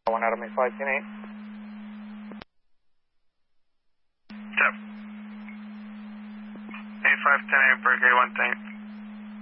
1 Adam 510-8. Yep. 8510-8, break A1 thing.